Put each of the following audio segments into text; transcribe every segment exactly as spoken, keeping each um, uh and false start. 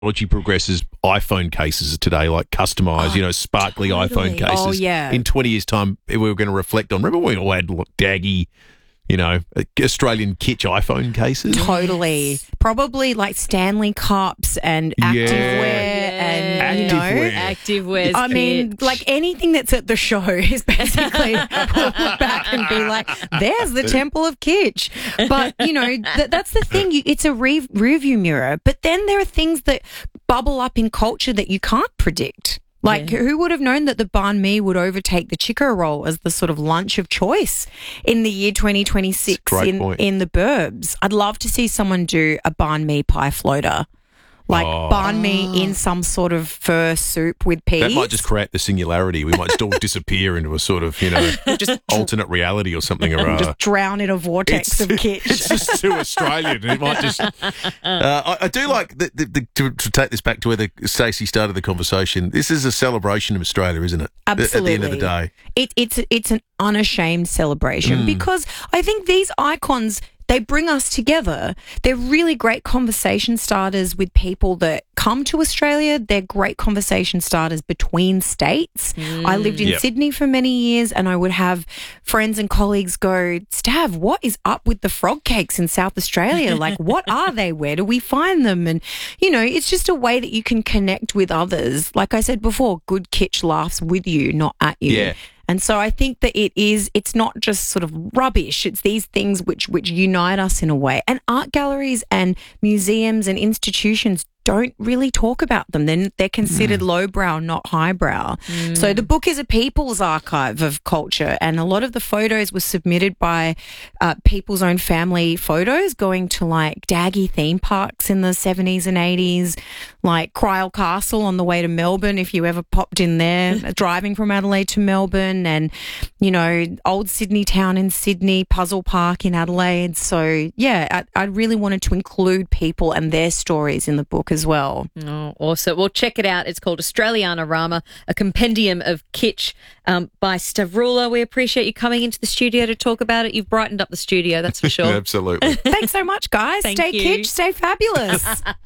technology progresses, iPhone cases today, like customised, Oh, you know, sparkly totally. iPhone cases. Oh, yeah. In twenty years' time, we were going to reflect on, remember when we all had daggy, you know, Australian kitsch iPhone cases? Totally. Probably like Stanley cups and Yeah. activewear and, you know. Activewear. Activewear's I mean, kitsch. like anything that's at the show is basically we'll look back and be like, there's the Temple of Kitsch. But, you know, th- that's the thing. You, it's a re- rearview mirror. But then there are things that bubble up in culture that you can't predict. Like, Yeah. who would have known that the banh mi would overtake the chico roll as the sort of lunch of choice in the year twenty twenty-six Great in, point. in the burbs? I'd love to see someone do a banh mi pie floater. Like Oh. banh mi in some sort of fur soup with peas. That might just create the singularity. We might just all disappear into a sort of, you know, just alternate reality or something. Or, uh, just drown in a vortex of kitsch. It's just too Australian. It might just. Uh, I, I do like the, the, the, to, to take this back to where the, Stacey started the conversation. This is a celebration of Australia, isn't it? Absolutely. At the end of the day, It, it's it's an unashamed celebration Mm. because I think these icons, they bring us together. They're really great conversation starters with people that come to Australia. They're great conversation starters between states. I lived in Yep. Sydney for many years and I would have friends and colleagues go, Stav, what is up with the frog cakes in South Australia? Like, what are they? Where do we find them? And, you know, it's just a way that you can connect with others. Like I said before, good kitsch laughs with you, not at you. Yeah. And so I think that it is, it's not just sort of rubbish. It's these things which, which unite us in a way. And art galleries and museums and institutions don't really talk about them. Then they're considered lowbrow, not highbrow. So the book is a people's archive of culture, and a lot of the photos were submitted by uh, people's own family photos, going to like daggy theme parks in the seventies and eighties, like Cryal Castle on the way to Melbourne, if you ever popped in there, driving from Adelaide to Melbourne, and, you know, Old Sydney Town in Sydney, Puzzle Park in Adelaide. So, yeah, I, I really wanted to include people and their stories in the book as well. Oh, awesome. Well, check it out. It's called Australiana Rama, a compendium of kitsch um, by Stavroula. We appreciate you coming into the studio to talk about it. You've brightened up the studio, that's for sure. absolutely. Thanks so much, guys. Thank stay you. kitsch, stay fabulous.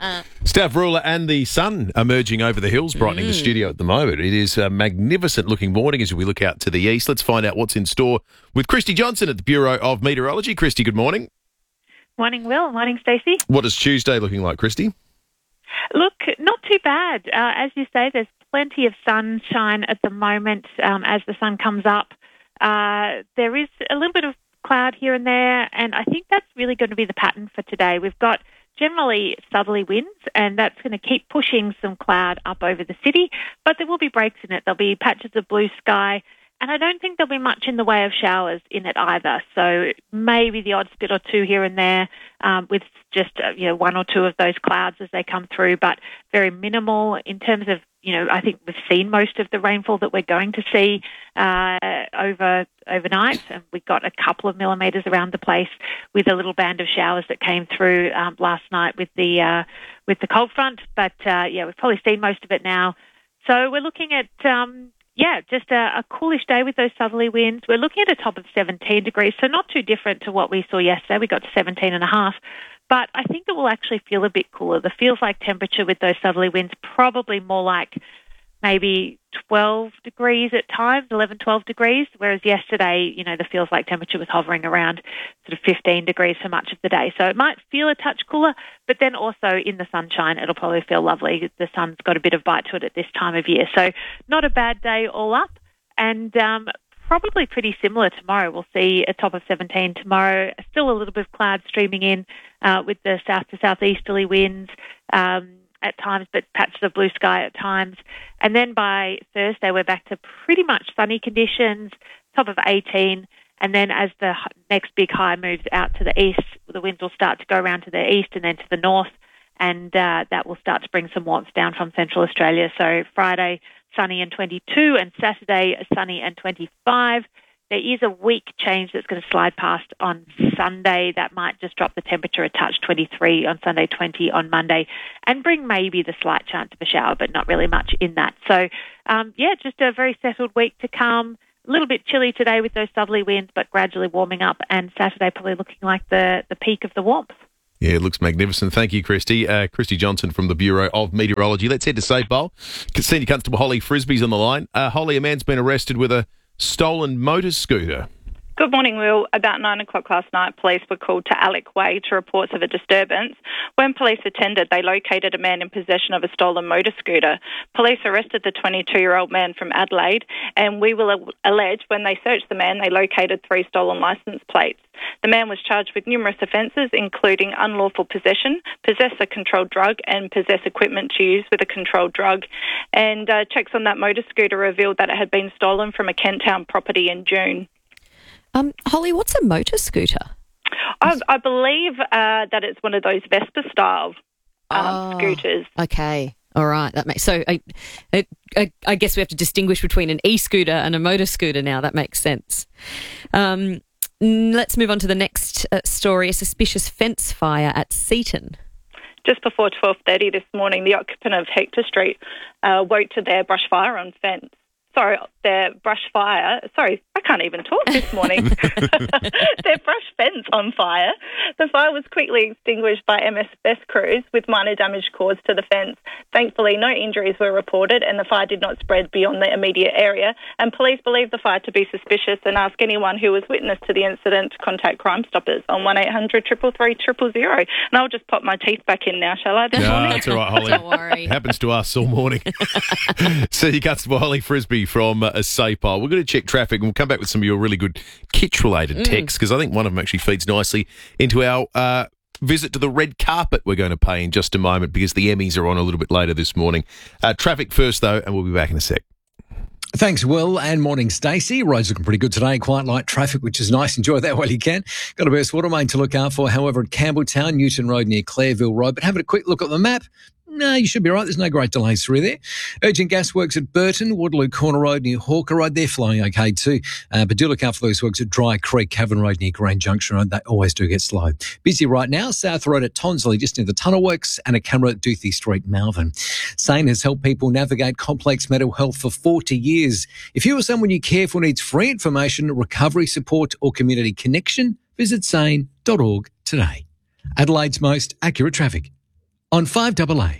Stav Ruler and the sun emerging over the hills, brightening the studio at the moment. It is a magnificent looking morning as we look out to the east. Let's find out what's in store with Christy Johnson at the Bureau of Meteorology. Christy, good morning. Morning, Will. Morning, Stacey. What is Tuesday looking like, Christy? Look, not too bad. Uh, as you say, there's plenty of sunshine at the moment um, as the sun comes up. Uh, there is a little bit of cloud here and there, and I think that's really going to be the pattern for today. We've got generally southerly winds, and that's going to keep pushing some cloud up over the city, but there will be breaks in it. There'll be patches of blue sky, and I don't think there'll be much in the way of showers in it either. So maybe the odd spit or two here and there um, with just uh, you know one or two of those clouds as they come through, but very minimal in terms of, you know, I think we've seen most of the rainfall that we're going to see uh, over overnight, and we got a couple of millimetres around the place with a little band of showers that came through um, last night with the uh, with the cold front. But uh, yeah, we've probably seen most of it now. So we're looking at um, yeah, just a, a coolish day with those southerly winds. We're looking at a top of seventeen degrees, so not too different to what we saw yesterday. We got to seventeen and a half. But I think it will actually feel a bit cooler. The feels like temperature with those southerly winds probably more like maybe twelve degrees at times, eleven, twelve degrees, whereas yesterday, you know, the feels like temperature was hovering around sort of fifteen degrees for much of the day. So it might feel a touch cooler, but then also in the sunshine, it'll probably feel lovely. The sun's got a bit of bite to it at this time of year. So not a bad day all up, and um, probably pretty similar tomorrow. We'll see a top of seventeen tomorrow. Still a little bit of cloud streaming in uh, with the south to southeasterly winds um, at times, but patches of blue sky at times. And then by Thursday, we're back to pretty much sunny conditions, top of eighteen. And then as the next big high moves out to the east, the winds will start to go around to the east and then to the north, and uh, that will start to bring some warmth down from Central Australia. So Friday, sunny and twenty-two, and Saturday, sunny and twenty-five. There is a weak change that's going to slide past on Sunday. That might just drop the temperature a touch, twenty-three on Sunday, twenty on Monday, and bring maybe the slight chance of a shower, but not really much in that. So, um, yeah, just a very settled week to come. A little bit chilly today with those southerly winds, but gradually warming up, and Saturday probably looking like the, the peak of the warmth. Yeah, it looks magnificent. Thank you, Christy. Uh, Christy Johnson from the Bureau of Meteorology. Let's head to Safe Bowl. Senior Constable Holly Frisbee's on the line. Uh, Holly, a man's been arrested with a stolen motor scooter. Good morning, Will. About nine o'clock last night, police were called to Alec Way to reports of a disturbance. When police attended, they located a man in possession of a stolen motor scooter. Police arrested the twenty-two-year-old man from Adelaide, and we will allege when they searched the man, they located three stolen licence plates. The man was charged with numerous offences, including unlawful possession, possess a controlled drug, and possess equipment to use with a controlled drug. And uh, checks on that motor scooter revealed that it had been stolen from a Kent Town property in June. Um, Holly, what's a motor scooter? I, I believe uh, that it's one of those Vespa-style um, Oh, scooters. Okay. All right. That makes so. I, I, I guess we have to distinguish between an e-scooter and a motor scooter now. That makes sense. Um, let's move on to the next uh, story. A suspicious fence fire at Seaton. Just before twelve thirty this morning, the occupant of Hector Street uh, woke to their brush fire on fence. Sorry, their brush fire. Sorry, I can't even talk this morning. Their brush fence on fire. The fire was quickly extinguished by M S F crews with minor damage caused to the fence. Thankfully, no injuries were reported and the fire did not spread beyond the immediate area. And police believe the fire to be suspicious and ask anyone who was witness to the incident to contact Crime Stoppers on one eight hundred three three three zero zero. And I'll just pop my teeth back in now, shall I? This No, morning? that's all right, Holly. Don't worry. It happens to us all morning. Senior Constable Holly Frisbee from uh, Safe Bowl. We're going to check traffic and we'll come back with some of your really good kitsch-related texts because I think one of them actually feeds nicely into our uh, visit to the red carpet we're going to pay in just a moment because the Emmys are on a little bit later this morning. Uh, traffic first, though, and we'll be back in a sec. Thanks, Will, and morning, Stacey. Roads looking pretty good today. Quite light traffic, which is nice. Enjoy that while you can. Got a burst water main to look out for, however, at Campbelltown, Newton Road near Clareville Road. But having a quick look at the map, no, you should be right. There's no great delays through there. Urgent gas works at Burton, Waterloo Corner Road near Hawker Road. They're flowing okay too. Uh, but do look out for those works at Dry Creek, Cavan Road near Grand Junction Road. They always do get slow. Busy right now. South Road at Tonsley, just near the Tunnel Works, and a camera at Doothie Street, Malvern. Sane has helped people navigate complex mental health for forty years. If you or someone you care for needs free information, recovery support or community connection, visit sane dot org today. Adelaide's most accurate traffic on five A A.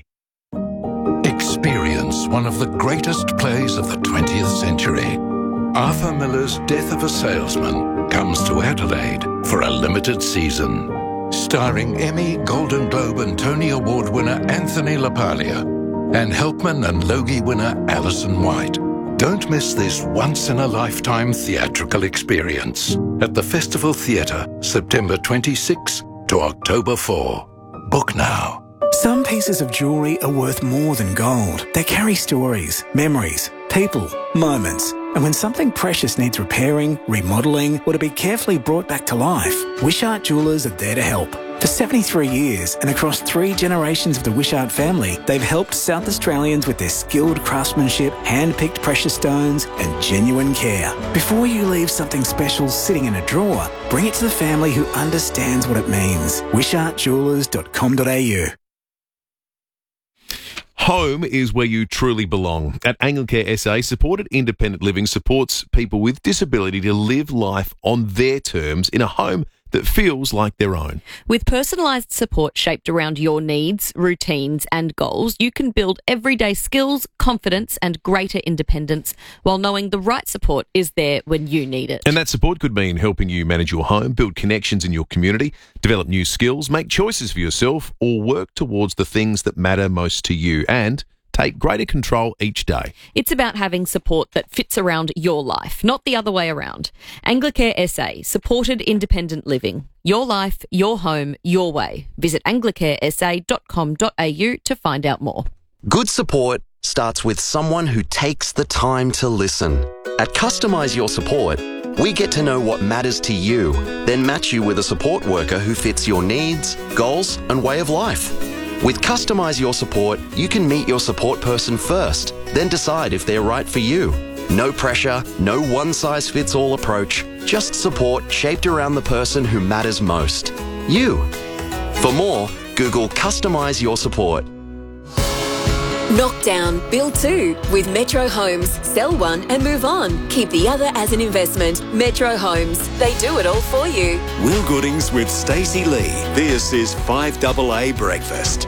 Experience one of the greatest plays of the twentieth century. Arthur Miller's Death of a Salesman comes to Adelaide for a limited season. Starring Emmy, Golden Globe and Tony Award winner Anthony LaPaglia and Helpman and Logie winner Alison White. Don't miss this once-in-a-lifetime theatrical experience at the Festival Theatre, September twenty-sixth to October fourth. Book now. Some pieces of jewellery are worth more than gold. They carry stories, memories, people, moments. And when something precious needs repairing, remodelling, or to be carefully brought back to life, Wishart Jewellers are there to help. For seventy-three years and across three generations of the Wishart family, they've helped South Australians with their skilled craftsmanship, hand-picked precious stones and genuine care. Before you leave something special sitting in a drawer, bring it to the family who understands what it means. wishart jewellers dot com dot a u. Home is where you truly belong. At Anglicare S A, Supported Independent Living supports people with disability to live life on their terms in a home that feels like their own. With personalised support shaped around your needs, routines and goals, you can build everyday skills, confidence and greater independence while knowing the right support is there when you need it. And that support could mean helping you manage your home, build connections in your community, develop new skills, make choices for yourself, or work towards the things that matter most to you and take greater control each day. It's about having support that fits around your life, not the other way around. Anglicare S A, Supported Independent Living. Your life, your home, your way. Visit anglicare s a dot com dot a u to find out more. Good support starts with someone who takes the time to listen. At Customise Your Support, we get to know what matters to you, then match you with a support worker who fits your needs, goals, and way of life. With Customise Your Support, you can meet your support person first, then decide if they're right for you. No pressure, no one-size-fits-all approach, just support shaped around the person who matters most. You. For more, Google Customise Your Support. Knock down, build two with Metro Homes. Sell one and move on. Keep the other as an investment. Metro Homes. They do it all for you. Will Goodings with Stacey Lee. This is five A A Breakfast.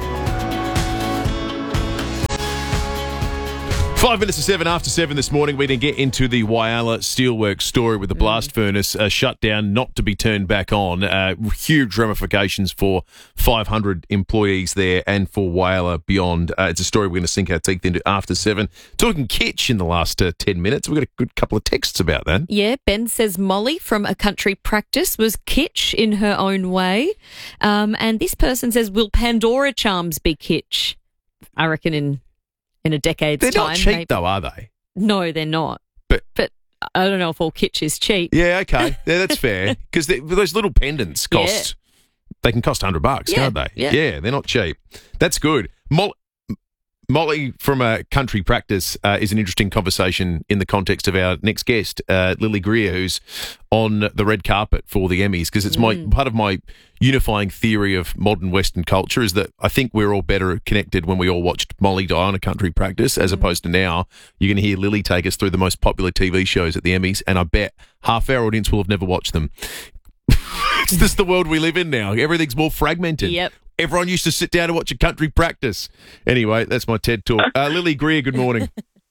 Five minutes to seven after seven this morning, we're going to get into the Whyalla Steelworks story with the blast furnace uh, shut down, not to be turned back on. Uh, huge ramifications for five hundred employees there and for Whyalla beyond. Uh, it's a story we're going to sink our teeth into after seven. Talking kitsch in the last uh, ten minutes. We've got a good couple of texts about that. Yeah, Ben says Molly from A Country Practice was kitsch in her own way. Um, and this person says, will Pandora charms be kitsch? I reckon in... in a decade's They're time. not cheap, maybe. though, are they? No, they're not. But, but I don't know if all kitsch is cheap. Yeah, okay. Yeah, that's fair. Because those little pendants cost, yeah. they can cost one hundred bucks, yeah, can't they? Yeah. yeah, they're not cheap. That's good. Molly, Molly from A Country Practice uh, is an interesting conversation in the context of our next guest, uh, Lily Greer, who's on the red carpet for the Emmys, because it's my Mm. part of my unifying theory of modern Western culture is that I think we're all better connected when we all watched Molly die on A Country Practice, as opposed to now. You're going to hear Lily take us through the most popular T V shows at the Emmys, and I bet half our audience will have never watched them. It's just the world we live in now. Everything's more fragmented. Yep. Everyone used to sit down and watch A Country Practice. Anyway, that's my TED Talk. Uh, Lily Greer, good morning.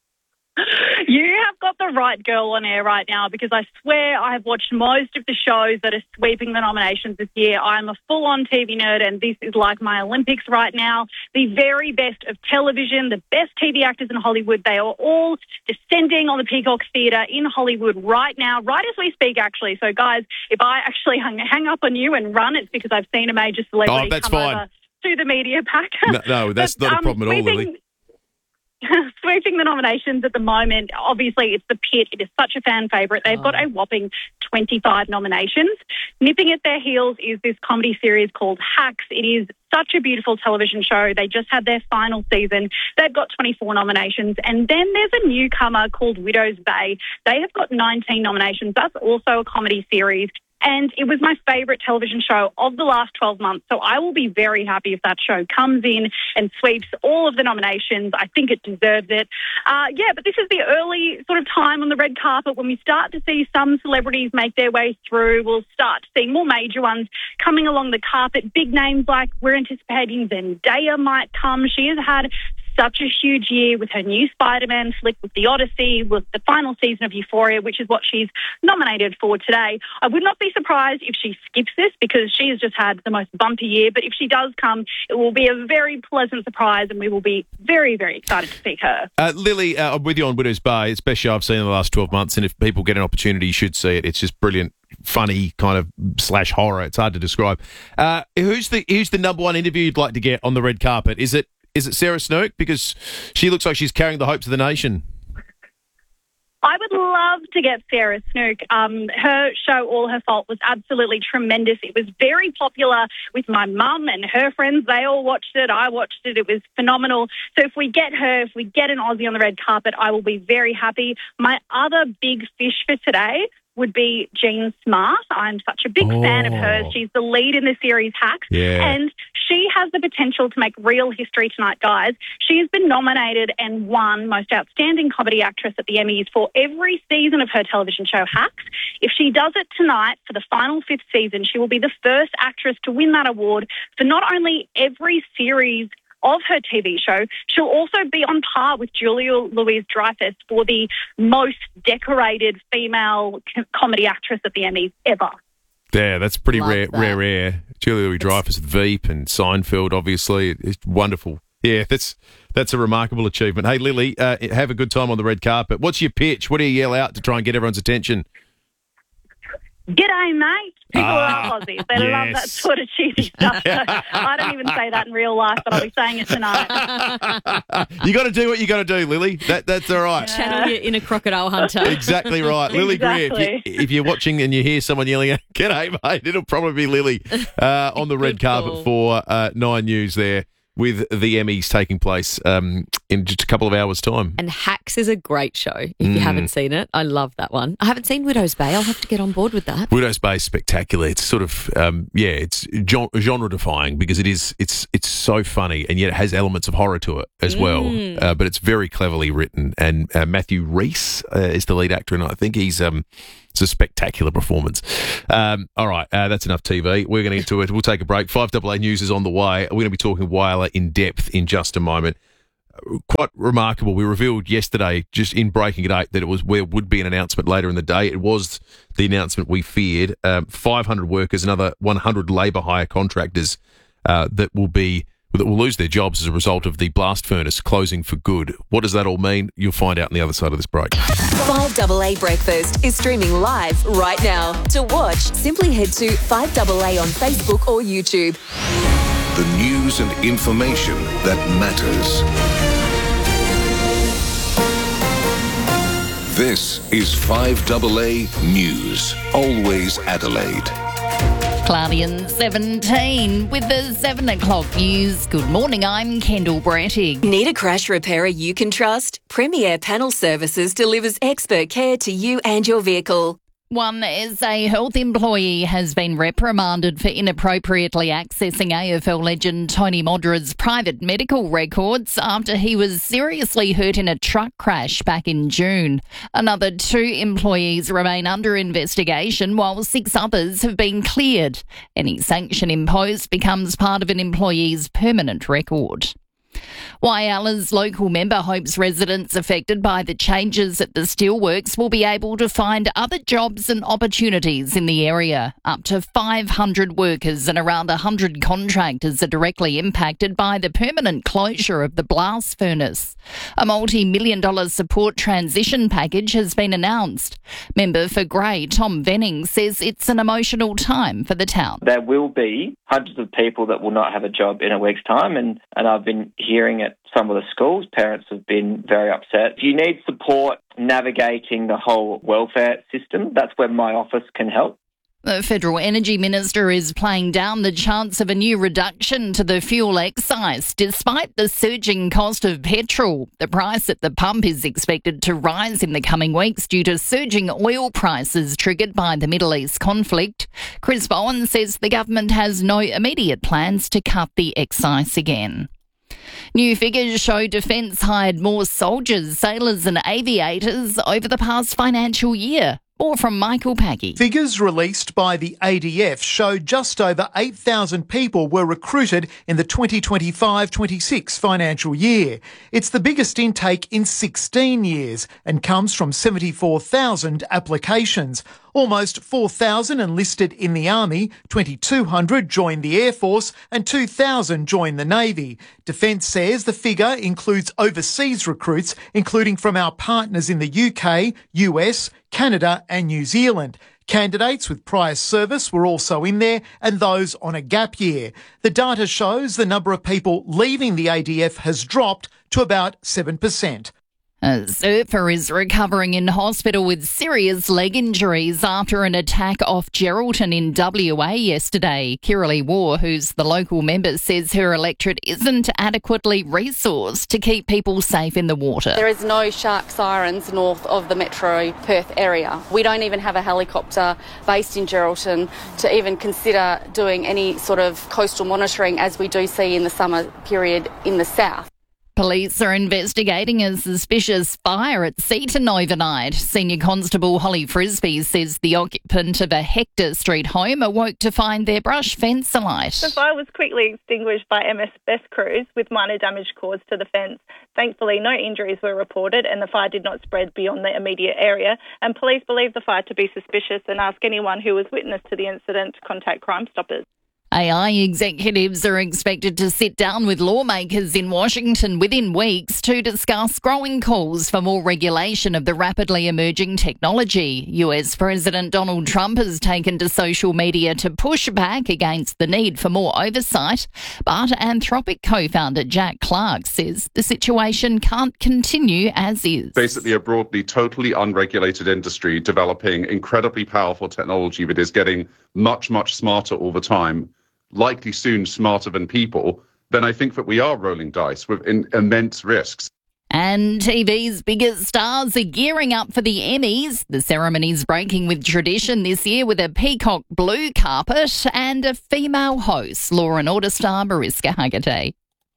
You have got the right girl on air right now, because I swear I have watched most of the shows that are sweeping the nominations this year. I'm a full-on T V nerd, and this is like my Olympics right now. The very best of television, the best T V actors in Hollywood, they are all descending on the Peacock Theatre in Hollywood right now, right as we speak, actually. So, guys, if I actually hang, hang up on you and run, it's because I've seen a major celebrity Oh, that's come fine. over to the media pack. No, no that's But, not a um, problem at all, sweeping- Lily. Sweeping the nominations at the moment, obviously it's The Pit. It is such a fan favourite. They've got a whopping twenty-five nominations. Nipping at their heels is this comedy series called Hacks. It is such a beautiful television show. They just had their final season. They've got twenty-four nominations. And then there's a newcomer called Widow's Bay. They have got nineteen nominations. That's also a comedy series. And it was my favourite television show of the last twelve months. So I will be very happy if that show comes in and sweeps all of the nominations. I think it deserves it. Uh, yeah, but this is the early sort of time on the red carpet when we start to see some celebrities make their way through. We'll start to see more major ones coming along the carpet. Big names like we're anticipating Zendaya might come. She has had such a huge year with her new Spider-Man flick, with The Odyssey, with the final season of Euphoria, which is what she's nominated for today. I would not be surprised if she skips this, because she has just had the most bumpy year. But if she does come, it will be a very pleasant surprise, and we will be very, very excited to see her. Uh, Lily, uh, I'm with you on Widow's Bay. It's the best show I've seen in the last twelve months, and if people get an opportunity, you should see it. It's just brilliant, funny kind of slash horror. It's hard to describe. Uh, who's the who's the number one interview you'd like to get on the red carpet? Is it Is it Sarah Snook? Because she looks like she's carrying the hopes of the nation. I would love to get Sarah Snook. Um, her show, All Her Fault, was absolutely tremendous. It was very popular with my mum and her friends. They all watched it. I watched it. It was phenomenal. So if we get her, if we get an Aussie on the red carpet, I will be very happy. My other big fish for today would be Jean Smart. I'm such a big oh. fan of hers. She's the lead in the series Hacks. Yeah. And she has the potential to make real history tonight, guys. She has been nominated and won Most Outstanding Comedy Actress at the Emmys for every season of her television show Hacks. If she does it tonight for the final fifth season, she will be the first actress to win that award for not only every series of her T V show, she'll also be on par with Julia Louis-Dreyfus for the most decorated female co- comedy actress at the Emmys ever. Yeah, that's pretty Love rare, that. rare, rare. Julia Louis-Dreyfus, Veep, and Seinfeld, obviously. It's wonderful. Yeah, that's that's a remarkable achievement. Hey, Lily, uh, have a good time on the red carpet. What's your pitch? What do you yell out to try and get everyone's attention? G'day, mate. People Ah, love Aussies. They love that yes. sort of cheesy stuff. So I don't even say that in real life, but I'll be saying it tonight. You got to do what you got to do, Lily. That That's all right. Channel your inner crocodile hunter. Exactly right. Lily Greer, if, you, if you're watching and you hear someone yelling out, g'day, mate, it'll probably be Lily uh, on the red Good carpet call. for uh, Nine News there. with the Emmys taking place um, in just a couple of hours' time. And Hacks is a great show. If you Mm. haven't seen it, I love that one. I haven't seen Widow's Bay. I'll have to get on board with that. Widow's Bay is spectacular. It's sort of um, yeah, it's genre defying because it is it's it's so funny and yet it has elements of horror to it as well. Mm. Uh, but it's very cleverly written. And uh, Matthew Rhys uh, is the lead actor, and I think he's um, it's a spectacular performance. Um, all right, uh, that's enough T V. We're going to get to it. We'll take a break. five A A News is on the way. We're going to be talking Whyalla in depth in just a moment. Quite remarkable. We revealed yesterday, just in Breaking It Eight, that it was there would be an announcement later in the day. It was the announcement we feared. Um, five hundred workers, another one hundred labour hire contractors uh, that will be that will lose their jobs as a result of the blast furnace closing for good. What does that all mean? You'll find out on the other side of this break. five A A Breakfast is streaming live right now. To watch, simply head to five A A on Facebook or YouTube. The news and information that matters. This is five A A News. Always Adelaide. Cloudy and seventeen with the seven o'clock news. Good morning, I'm Kendall Brattig. Need a crash repairer you can trust? Premier Panel Services delivers expert care to you and your vehicle. One S A health employee has been reprimanded for inappropriately accessing A F L legend Tony Modra's private medical records after he was seriously hurt in a truck crash back in June. Another two employees remain under investigation while six others have been cleared. Any sanction imposed becomes part of an employee's permanent record. Whyalla's local member hopes residents affected by the changes at the steelworks will be able to find other jobs and opportunities in the area. Up to five hundred workers and around one hundred contractors are directly impacted by the permanent closure of the blast furnace. A multi-million dollar support transition package has been announced. Member for Grey, Tom Venning, says it's an emotional time for the town. There will be hundreds of people that will not have a job in a week's time, and, and I've been hearing at some of the schools, parents have been very upset. If you need support navigating the whole welfare system, that's where my office can help. The Federal Energy Minister is playing down the chance of a new reduction to the fuel excise, despite the surging cost of petrol. The price at the pump is expected to rise in the coming weeks due to surging oil prices triggered by the Middle East conflict. Chris Bowen says the government has no immediate plans to cut the excise again. New figures show Defence hired more soldiers, sailors and aviators over the past financial year. More from Michael Packy. Figures released by the A D F show just over eight thousand people were recruited in the twenty twenty-five twenty-six financial year. It's the biggest intake in sixteen years and comes from seventy-four thousand applications. Almost four thousand enlisted in the Army, twenty-two hundred joined the Air Force and two thousand joined the Navy. Defence says the figure includes overseas recruits, including from our partners in the U K, U S, Canada and New Zealand. Candidates with prior service were also in there and those on a gap year. The data shows the number of people leaving the A D F has dropped to about seven percent. A surfer is recovering in hospital with serious leg injuries after an attack off Geraldton in W A yesterday. Kiralee War, who's the local member, says her electorate isn't adequately resourced to keep people safe in the water. There is no shark sirens north of the Metro Perth area. We don't even have a helicopter based in Geraldton to even consider doing any sort of coastal monitoring as we do see in the summer period in the south. Police are investigating a suspicious fire at Seaton overnight. Senior Constable Holly Frisbee says the occupant of a Hector Street home awoke to find their brush fence alight. The fire was quickly extinguished by M S Best crews with minor damage caused to the fence. Thankfully, no injuries were reported and the fire did not spread beyond the immediate area. And police believe the fire to be suspicious and ask anyone who was witness to the incident to contact Crime Stoppers. A I executives are expected to sit down with lawmakers in Washington within weeks to discuss growing calls for more regulation of the rapidly emerging technology. U S President Donald Trump has taken to social media to push back against the need for more oversight, but Anthropic co-founder Jack Clark says the situation can't continue as is. Basically a broadly totally unregulated industry developing incredibly powerful technology that is getting much, much smarter all the time, likely soon smarter than people, then I think that we are rolling dice with in, immense risks. And T V's biggest stars are gearing up for the Emmys. The ceremony's breaking with tradition this year with a peacock blue carpet and a female host, Law and Order star Mariska Hargitay.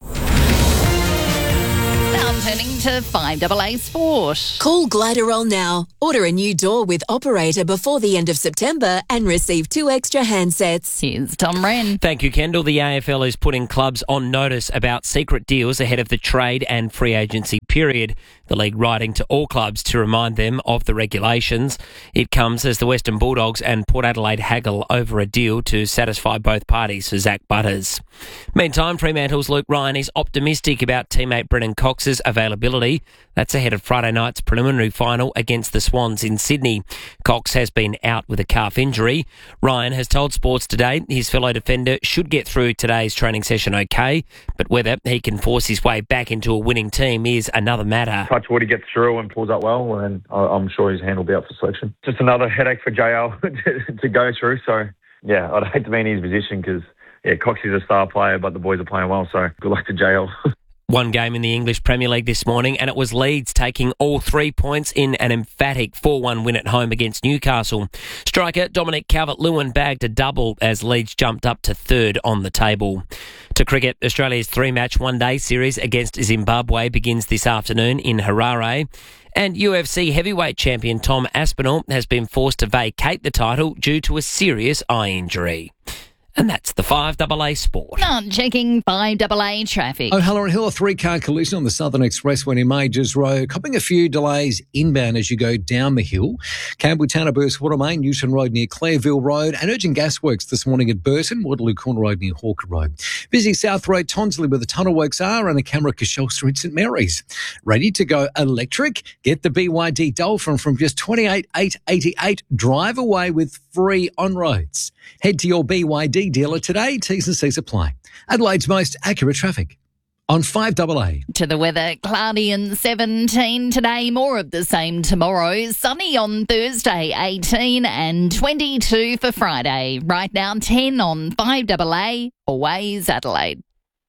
Now turning to five A A Sport. Call Gliderol now. Order a new door with Operator before the end of September and receive two extra handsets. Here's Tom Wren. Thank you, Kendall. The A F L is putting clubs on notice about secret deals ahead of the trade and free agency period. The league writing to all clubs to remind them of the regulations. It comes as the Western Bulldogs and Port Adelaide haggle over a deal to satisfy both parties for Zach Butters. Meantime, Fremantle's Luke Ryan is optimistic about teammate Brennan Cox's availability. That's ahead of Friday night's preliminary final against the Swans in Sydney. Cox has been out with a calf injury. Ryan has told Sports Today his fellow defender should get through today's training session okay, but whether he can force his way back into a winning team is another matter. Touch wood, he gets through and pulls up well, and I'm sure his hand will be up for selection. Just another headache for J L to, to go through. So, yeah, I'd hate to be in his position because, yeah, Cox is a star player, but the boys are playing well, so good luck to J L. One game in the English Premier League this morning, and it was Leeds taking all three points in an emphatic four one win at home against Newcastle. Striker Dominic Calvert-Lewin bagged a double as Leeds jumped up to third on the table. To cricket, Australia's three-match one-day series against Zimbabwe begins this afternoon in Harare. And U F C heavyweight champion Tom Aspinall has been forced to vacate the title due to a serious eye injury. And that's the five A A Sport. Now checking five A A traffic. O'Halloran Hill, a three-car collision on the Southern Expressway near Majors Road. Copping a few delays inbound as you go down the hill. Campbelltown at Burstwater Main, Newton Road near Clareville Road, and urgent gas works this morning at Burton, Waterloo Corner Road near Hawker Road. Busy South Road, Tonsley, where the tunnel works are, and a camera Cashel Street, St Mary's. Ready to go electric? Get the B Y D Dolphin from just twenty-eight thousand eight hundred eighty-eight. Drive away with free on-roads. Head to your B Y D dealer today. T's and C's apply. Adelaide's most accurate traffic on five A A. To the weather, cloudy and seventeen today, more of the same tomorrow. Sunny on Thursday, eighteen, and twenty-two for Friday. Right now, ten on five A A, always Adelaide.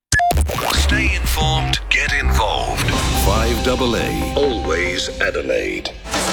Stay informed, get involved. five A A, always Adelaide.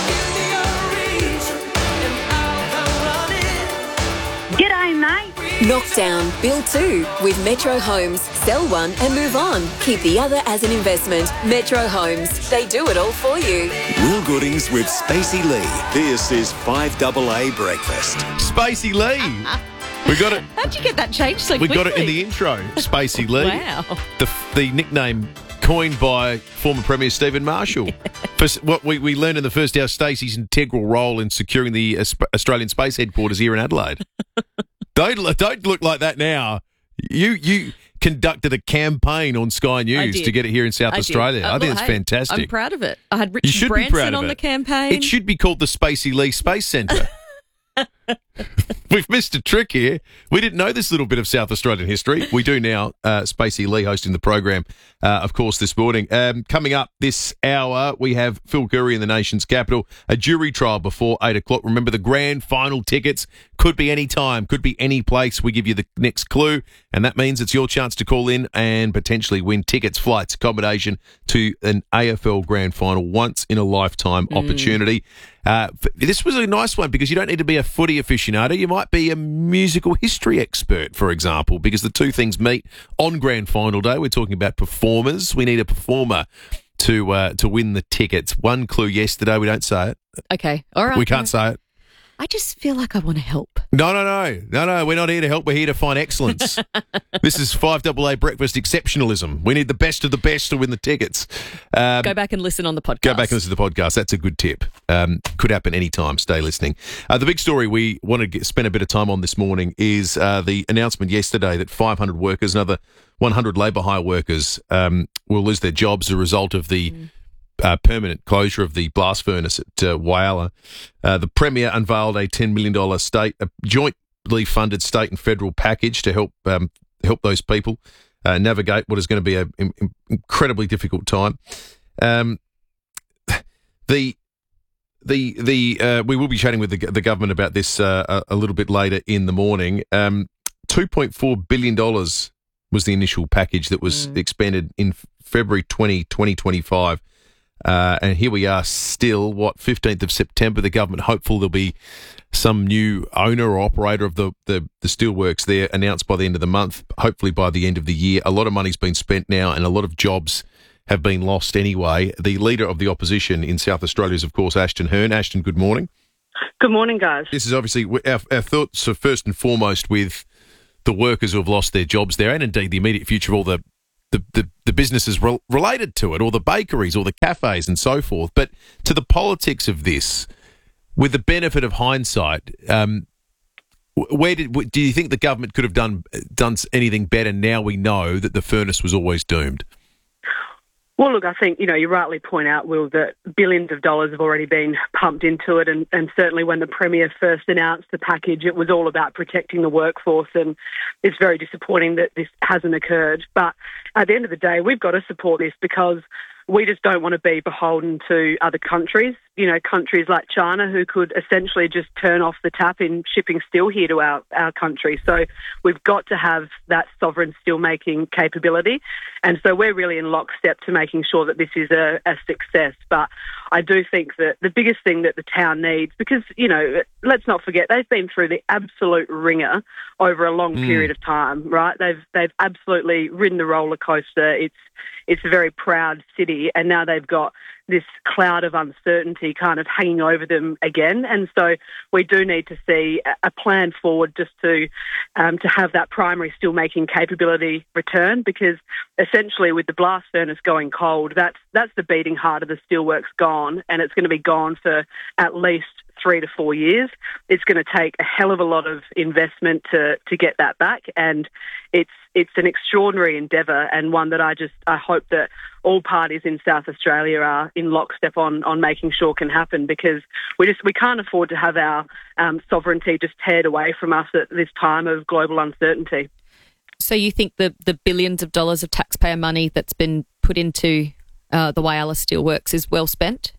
G'day, mate. Knockdown, build two with Metro Homes. Sell one and move on. Keep the other as an investment. Metro Homes. They do it all for you. Will Goodings with Spacey Lee. This is five A A Breakfast. Spacey Lee. We got it. How'd you get that changed so We quickly? got it in the intro. Spacey Lee. Wow. The, the nickname coined by former Premier Stephen Marshall. For what we, we learned in the first hour, Stacey's integral role in securing the Australian Space Headquarters here in Adelaide. don't don't look like that now. You you conducted a campaign on Sky News to get it here in South I Australia. Uh, I think look, it's hey, fantastic. I'm proud of it. I had You Richard should be Branson proud of on it. the campaign. It should be called the Spacey Lee Space Centre. We've missed a trick here. We didn't know this little bit of South Australian history. We do now. Uh, Spacey Lee hosting the program, uh, of course, this morning. Um, coming up this hour, we have Phil Curry in the nation's capital. A jury trial before eight o'clock. Remember, the grand final tickets could be any time, could be any place. We give you the next clue, and that means it's your chance to call in and potentially win tickets, flights, accommodation to an A F L grand final, once in a lifetime Mm. opportunity. Uh, this was a nice one because you don't need to be a footy aficionado. You might be a musical history expert, for example, because the two things meet on grand final day. We're talking about performers. We need a performer to uh, to win the tickets. One clue yesterday. We don't say it. Okay, all right. We can't say it. I just feel like I want to help. No, no, no. No, no. We're not here to help. We're here to find excellence. This is five A A Breakfast exceptionalism. We need the best of the best to win the tickets. Um, Go back and listen on the podcast. Go back and listen to the podcast. That's a good tip. Um, could happen anytime. Stay listening. Uh, the big story we want to get, spend a bit of time on this morning is uh, the announcement yesterday that five hundred workers, another one hundred labour hire workers, um, will lose their jobs as a result of the mm. uh, permanent closure of the blast furnace at uh, Whyalla. Uh, the Premier unveiled a ten million dollars state, a jointly funded state and federal package to help um, help those people uh, navigate what is going to be an incredibly difficult time. Um, the The the uh, we will be chatting with the, the government about this uh, a, a little bit later in the morning. Um, two point four billion dollars was the initial package that was Mm. expanded in February twentieth, twenty twenty-five. Uh, and here we are still, what, fifteenth of September, the government hopeful there'll be some new owner or operator of the, the, the steelworks there announced by the end of the month, hopefully by the end of the year. A lot of money's been spent now and a lot of jobs have been lost anyway. The leader of the opposition in South Australia is, of course, Ashton Hearn. Ashton, good morning. Good morning, guys. This is obviously, our, our thoughts are first and foremost with the workers who have lost their jobs there and indeed the immediate future of all the The, the, the businesses re- related to it, or the bakeries, or the cafes, and so forth. But to the politics of this, with the benefit of hindsight, um, where did do you think the government could have done done anything better? Now we know that the furnace was always doomed. Well, look, I think, you know, you rightly point out, Will, that billions of dollars have already been pumped into it. And, and certainly when the Premier first announced the package, it was all about protecting the workforce. And it's very disappointing that this hasn't occurred. But at the end of the day, we've got to support this because we just don't want to be beholden to other countries, you know, countries like China who could essentially just turn off the tap in shipping steel here to our, our country. So we've got to have that sovereign steelmaking capability. And so we're really in lockstep to making sure that this is a, a success. But I do think that the biggest thing that the town needs, because, you know, let's not forget, they've been through the absolute ringer over a long Mm. period of time, right? They've they've absolutely ridden the roller coaster. It's it's a very proud city, and now they've got this cloud of uncertainty kind of hanging over them again. And so we do need to see a plan forward just to um, to have that primary steelmaking capability return, because essentially with the blast furnace going cold, that's that's the beating heart of the steelworks gone, and it's going to be gone for at least three to four years. It's going to take a hell of a lot of investment to to get that back, and it's it's an extraordinary endeavour, and one that I just I hope that all parties in South Australia are in lockstep on on making sure can happen, because we just we can't afford to have our um, sovereignty just teared away from us at this time of global uncertainty. So you think the, the billions of dollars of taxpayer money that's been put into uh, the Whyalla Steelworks is well spent?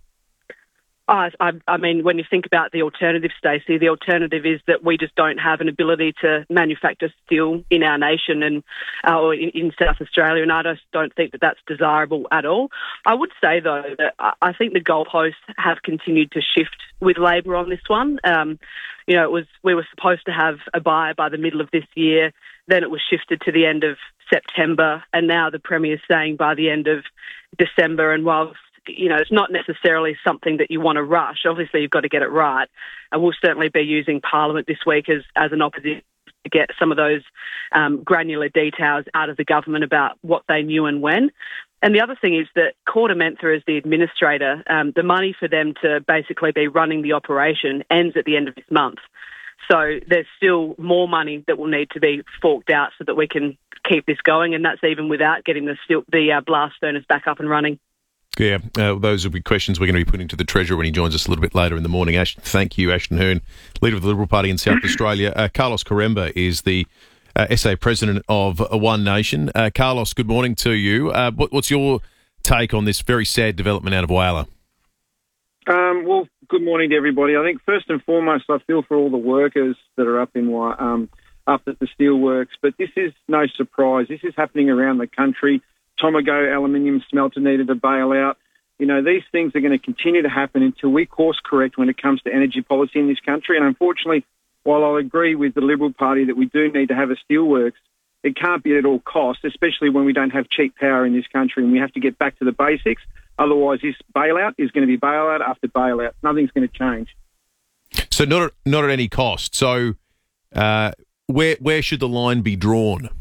I, I, I mean, when you think about the alternative, Stacey, the alternative is that we just don't have an ability to manufacture steel in our nation and uh, or in, in South Australia, and I just don't think that that's desirable at all. I would say, though, that I, I think the goalposts have continued to shift with Labor on this one. Um, you know, it was we were supposed to have a buy by the middle of this year, then it was shifted to the end of September, and now the Premier is saying by the end of December. And whilst you know, it's not necessarily something that you want to rush. Obviously, you've got to get it right. And we'll certainly be using Parliament this week as, as an opposition to get some of those um, granular details out of the government about what they knew and when. And the other thing is that KordaMentha, as the administrator, um, the money for them to basically be running the operation ends at the end of this month. So there's still more money that will need to be forked out so that we can keep this going, and that's even without getting the, steel, the uh, blast furnace back up and running. Yeah, uh, those will be questions we're going to be putting to the Treasurer when he joins us a little bit later in the morning. Ash, thank you, Ashton Hearn, leader of the Liberal Party in South Australia. Uh, Carlos Caremba is the uh, S A president of One Nation. Uh, Carlos, good morning to you. Uh, what, what's your take on this very sad development out of Whyalla? Um, well, good morning to everybody. I think first and foremost, I feel for all the workers that are up in um, up at the steelworks, but this is no surprise. This is happening around the country. Tomago aluminium smelter needed a bailout. You know, these things are going to continue to happen until we course correct when it comes to energy policy in this country. And unfortunately, while I agree with the Liberal Party that we do need to have a steelworks, it can't be at all costs, especially when we don't have cheap power in this country and we have to get back to the basics. Otherwise, this bailout is going to be bailout after bailout. Nothing's going to change. So not at, not at any cost. So uh, where where should the line be drawn?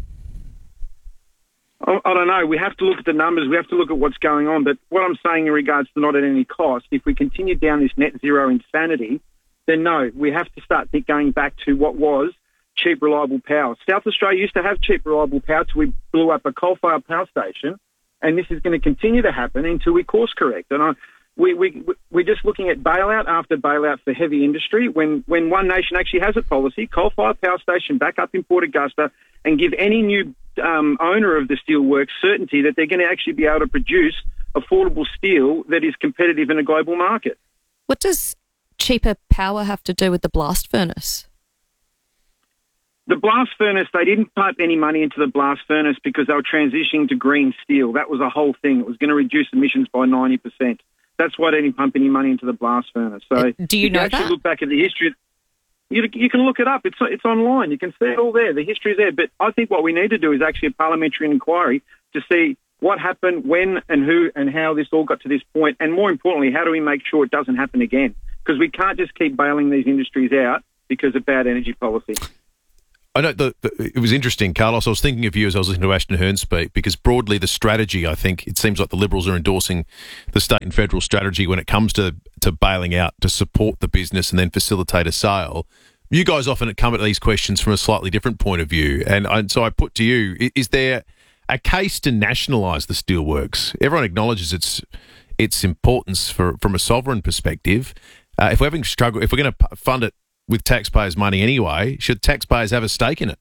I don't know. We have to look at the numbers. We have to look at what's going on. But what I'm saying in regards to not at any cost, if we continue down this net zero insanity, then no, we have to start going back to what was cheap, reliable power. South Australia used to have cheap, reliable power till we blew up a coal-fired power station, and this is going to continue to happen until we course correct. And I, we, we, we're just looking at bailout after bailout for heavy industry when, when One Nation actually has a policy, coal-fired power station back up in Port Augusta, and give any new Um, owner of the steelworks certainty that they're going to actually be able to produce affordable steel that is competitive in a global market. What does cheaper power have to do with the blast furnace? The blast furnace, they didn't pump any money into the blast furnace because they were transitioning to green steel. That was a whole thing. It was going to reduce emissions by ninety percent. That's why they didn't pump any money into the blast furnace. So do you if know you actually that? look back at the history, you, you can look it up. It's it's online. You can see it all there. The history's there. But I think what we need to do is actually a parliamentary inquiry to see what happened, when and who and how this all got to this point, and more importantly, how do we make sure it doesn't happen again? Because we can't just keep bailing these industries out because of bad energy policy. I know the, the, it was interesting, Carlos. I was thinking of you as I was listening to Ashton Hearn speak, because broadly the strategy, I think, it seems like the Liberals are endorsing the state and federal strategy when it comes to, to bailing out to support the business and then facilitate a sale. You guys often come at these questions from a slightly different point of view. And, and so I put to you, is there a case to nationalise the steelworks? Everyone acknowledges its its importance for, from a sovereign perspective. Uh, if we're having struggle, if we're going to fund it with taxpayers' money anyway, should taxpayers have a stake in it?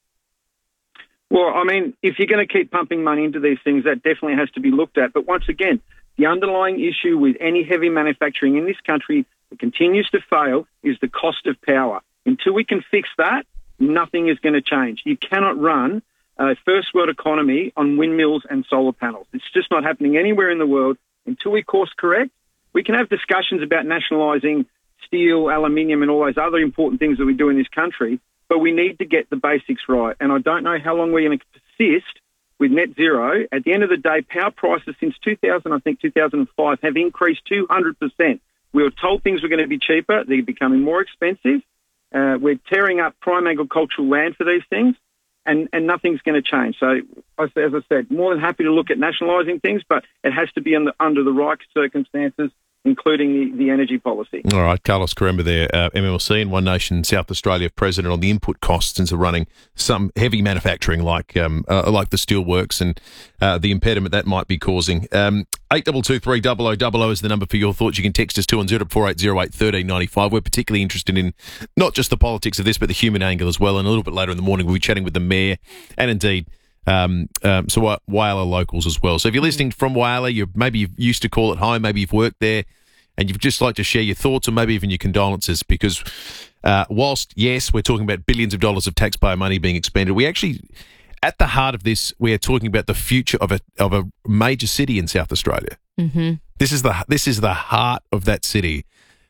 Well, I mean, if you're going to keep pumping money into these things, that definitely has to be looked at. But once again, the underlying issue with any heavy manufacturing in this country that continues to fail is the cost of power. Until we can fix that, nothing is going to change. You cannot run a first world economy on windmills and solar panels. It's just not happening anywhere in the world. Until we course correct, we can have discussions about nationalising steel, aluminium, and all those other important things that we do in this country, but we need to get the basics right. And I don't know how long we're going to persist with net zero. At the end of the day, power prices since two thousand, I think two thousand five, have increased two hundred percent. We were told things were going to be cheaper. They're becoming more expensive. Uh, we're tearing up prime agricultural land for these things, and, and nothing's going to change. So, as I said, more than happy to look at nationalising things, but it has to be under, under the right circumstances, including the, the energy policy. All right, Carlos Caremba there, uh, M L C and One Nation South Australia president, on the input costs into running some heavy manufacturing like um, uh, like the steelworks and uh, the impediment that might be causing. Um, eight two two three double oh double oh is the number for your thoughts. You can text us to on zero four eight zero eight one three nine five. We're particularly interested in not just the politics of this, but the human angle as well. And a little bit later in the morning, we'll be chatting with the mayor and indeed Um, um, so uh, Whyalla locals as well. So if you're listening from Whyalla, you maybe you used to call it home, maybe you've worked there, and you'd just like to share your thoughts or maybe even your condolences, because uh, whilst, yes, we're talking about billions of dollars of taxpayer money being expended, we actually, at the heart of this, we are talking about the future of a of a major city in South Australia. Mm-hmm. This is the this is the heart of that city.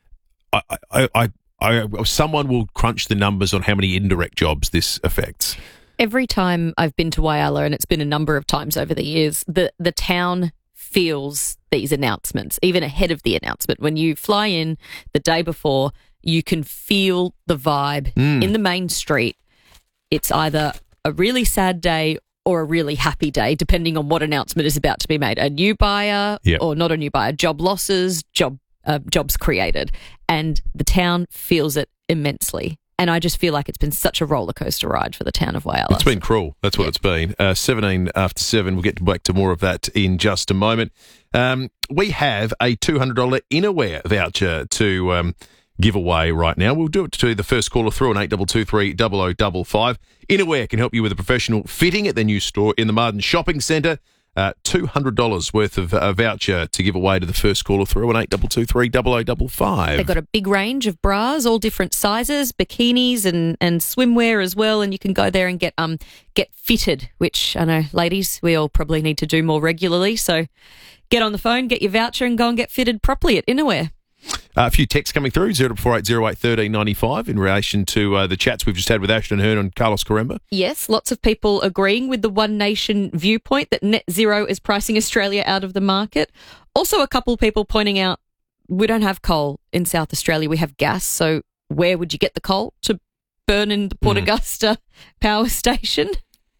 I, I, I, I, someone will crunch the numbers on how many indirect jobs this affects. Every time I've been to Whyalla, and it's been a number of times over the years, the, the town feels these announcements, even ahead of the announcement. When you fly in the day before, you can feel the vibe Mm. in the main street. It's either a really sad day or a really happy day, depending on what announcement is about to be made. A new buyer Yep. or not a new buyer, job losses, job uh, jobs created. And the town feels it immensely. And I just feel like it's been such a roller coaster ride for the town of Whyalla. It's been cruel. That's what it's been. Uh, seventeen after seven. We'll get back to more of that in just a moment. Um, we have a two hundred dollars Innerwear voucher to um, give away right now. We'll do it to the first caller through on eight two two three double oh double five. Innerwear can help you with a professional fitting at their new store in the Martin Shopping Centre. Uh, two hundred dollars worth of a voucher to give away to the first caller through on eight two two three double oh double five. They've got a big range of bras, all different sizes, bikinis and, and swimwear as well, and you can go there and get um get fitted, which I know, ladies, we all probably need to do more regularly. So get on the phone, get your voucher and go and get fitted properly at Innerwear. Uh, a few texts coming through, zero four eight zero eight one three nine five, in relation to uh, the chats we've just had with Ashton Hearn and Carlos Caremba. Yes, lots of people agreeing with the One Nation viewpoint that net zero is pricing Australia out of the market. Also, a couple of people pointing out we don't have coal in South Australia, we have gas, so where would you get the coal to burn in the Port Mm. Augusta power station?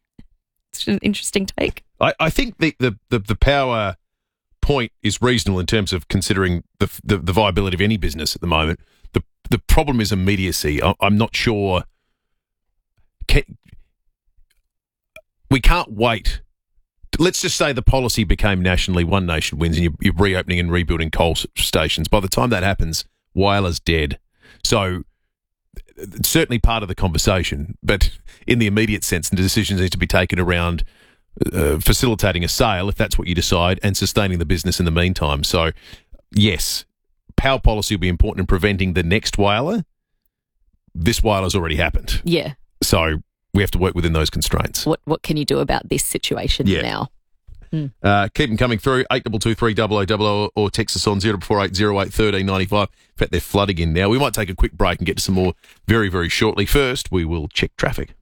It's an interesting take. I, I think the, the, the, the power point is reasonable in terms of considering the, the the viability of any business at the moment. The the problem is immediacy. I, I'm not sure. Can, we can't wait. Let's just say the policy became nationally, One Nation wins, and you're, you're reopening and rebuilding coal stations. By the time that happens, Whyala's dead. So it's certainly part of the conversation, but in the immediate sense, the decisions need to be taken around Uh, facilitating a sale, if that's what you decide, and sustaining the business in the meantime. So, yes, power policy will be important in preventing the next Whyalla. This Whyala's already happened. Yeah. So we have to work within those constraints. What what can you do about this situation Yeah. now? Uh, keep them coming through, eight two two three double oh double oh, or text us on zero four eight zero eight one three nine five. In fact, they're flooding in now. We might take a quick break and get to some more very, very shortly. First, we will check traffic.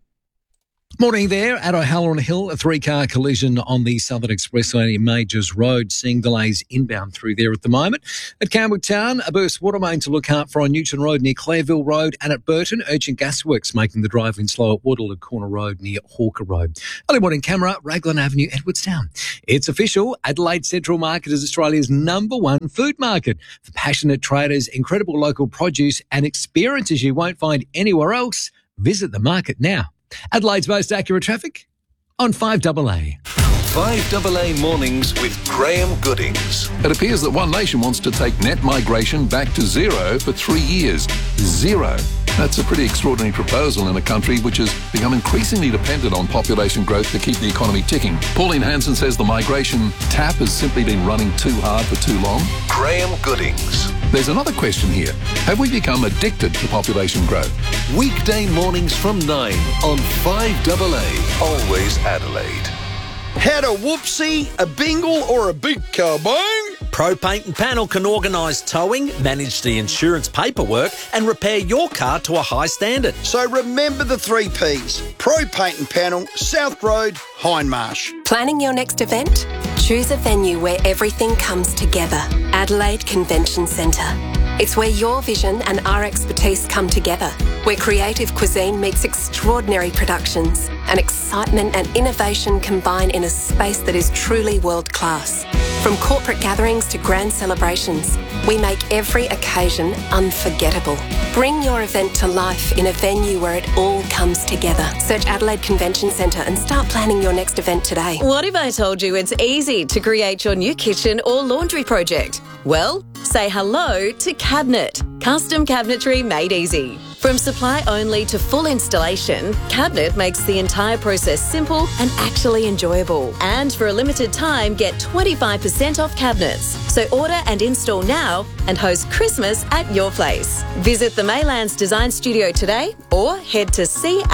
Morning there at O'Halloran Hill. A three-car collision on the Southern Expressway Majors Road. Seeing delays inbound through there at the moment. At Campbelltown, a burst water main to look out for on Newton Road near Clareville Road. And at Burton, urgent gasworks making the drive in slow at Woodall and Corner Road near Hawker Road. Early morning camera, Raglan Avenue, Edwardstown. It's official. Adelaide Central Market is Australia's number one food market. For passionate traders, incredible local produce and experiences you won't find anywhere else. Visit the market now. Adelaide's most accurate traffic on five A A. five A A Mornings with Graham Goodings. It appears that One Nation wants to take net migration back to zero for three years. Zero. That's a pretty extraordinary proposal in a country which has become increasingly dependent on population growth to keep the economy ticking. Pauline Hanson says the migration tap has simply been running too hard for too long. Graham Goodings. There's another question here. Have we become addicted to population growth? Weekday mornings from nine on five A A. Always Adelaide. Had a whoopsie, a bingle or a big kabong? Pro Paint and Panel can organise towing, manage the insurance paperwork and repair your car to a high standard. So remember the three Ps. Pro Paint and Panel, South Road, Hindmarsh. Planning your next event? Choose a venue where everything comes together. Adelaide Convention Centre. It's where your vision and our expertise come together, where creative cuisine meets extraordinary productions and excitement and innovation combine in a space that is truly world-class. From corporate gatherings to grand celebrations, we make every occasion unforgettable. Bring your event to life in a venue where it all comes together. Search Adelaide Convention Centre and start planning your next event today. What if I told you it's easy to create your new kitchen or laundry project? Well, say hello to Cabinet. Custom cabinetry made easy. From supply only to full installation, Cabinet makes the entire process simple and actually enjoyable. And for a limited time, get twenty-five percent off cabinets. So order and install now and host Christmas at your place. Visit the Maylands Design Studio today or head to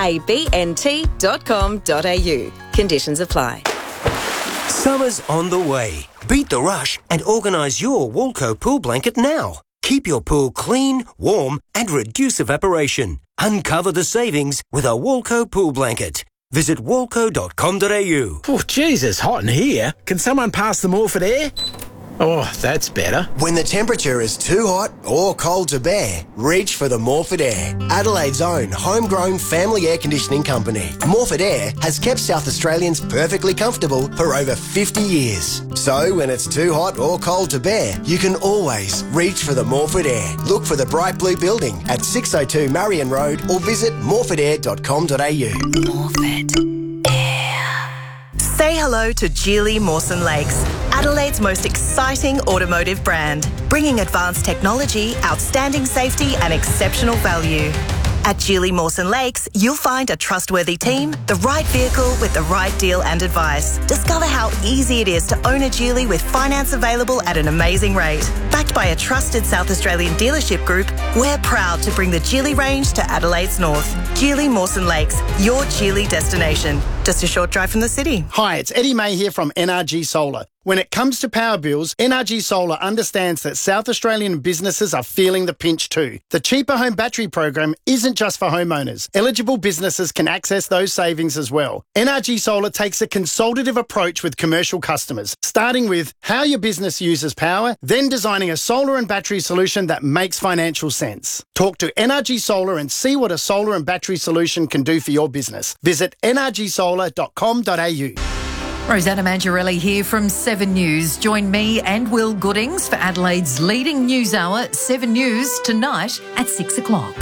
cabnt dot com dot a u. Conditions apply. Summer's on the way. Beat the rush and organise your Walco pool blanket now. Keep your pool clean, warm and reduce evaporation. Uncover the savings with a Walco pool blanket. Visit walco dot com dot a u. Oh, Jesus, hot in here. Can someone pass the Morphett air? Oh, that's better. When the temperature is too hot or cold to bear, reach for the Morphett Air, Adelaide's own homegrown family air conditioning company. Morphett Air has kept South Australians perfectly comfortable for over fifty years. So when it's too hot or cold to bear, you can always reach for the Morphett Air. Look for the bright blue building at six oh two Marion Road or visit morphett air dot com dot a u. Morphett Air. Say hello to Geely Mawson Lakes, Adelaide's most exciting automotive brand, bringing advanced technology, outstanding safety and exceptional value. At Geely Mawson Lakes, you'll find a trustworthy team, the right vehicle with the right deal and advice. Discover how easy it is to own a Geely with finance available at an amazing rate. Backed by a trusted South Australian dealership group, we're proud to bring the Geely range to Adelaide's north. Geely Mawson Lakes, your Geely destination. Just a short drive from the city. Hi, it's Eddie May here from N R G Solar. When it comes to power bills, N R G Solar understands that South Australian businesses are feeling the pinch too. The Cheaper Home Battery program isn't just for homeowners. Eligible businesses can access those savings as well. N R G Solar takes a consultative approach with commercial customers, starting with how your business uses power, then designing a solar and battery solution that makes financial sense. Talk to N R G Solar and see what a solar and battery solution can do for your business. Visit n r g solar dot com dot a u. Rosanna Mangiarelli here from Seven News. Join me and Will Goodings for Adelaide's leading news hour, Seven News, tonight at six o'clock.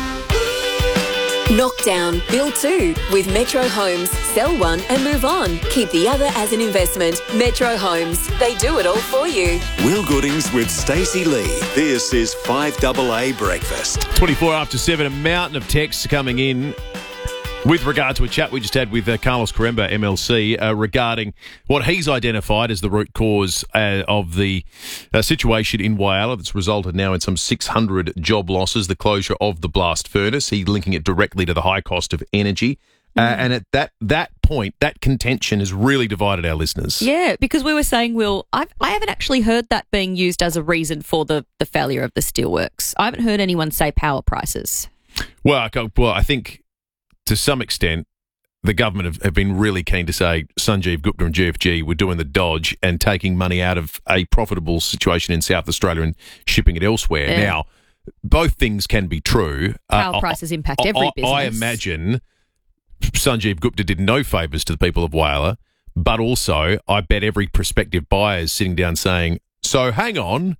Knockdown, build two with Metro Homes. Sell one and move on. Keep the other as an investment. Metro Homes. They do it all for you. Will Goodings with Stacey Lee. This is five A A Breakfast. twenty-four after seven, a mountain of texts coming in. With regard to a chat we just had with uh, Carlos Caremba, M L C, uh, regarding what he's identified as the root cause uh, of the uh, situation in Whyalla that's resulted now in some six hundred job losses, the closure of the blast furnace. He's linking it directly to the high cost of energy. Uh, and at that that point, that contention has really divided our listeners. Yeah, because we were saying, Will, I've, I haven't actually heard that being used as a reason for the, the failure of the steelworks. I haven't heard anyone say power prices. Well, I, well, I think to some extent, the government have, have been really keen to say Sanjeev Gupta and G F G were doing the dodge and taking money out of a profitable situation in South Australia and shipping it elsewhere. Yeah. Now, both things can be true. Power Uh, prices I- impact I- every I- business. I imagine Sanjeev Gupta did no favours to the people of Whyalla, but also I bet every prospective buyer is sitting down saying, so hang on,